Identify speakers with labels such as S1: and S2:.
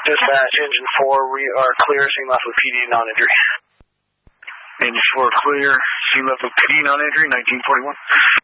S1: Dispatch, Engine 4, we are clear, scene left with PD non-injury.
S2: Engine 4 clear, scene left with PD non-injury, 1941.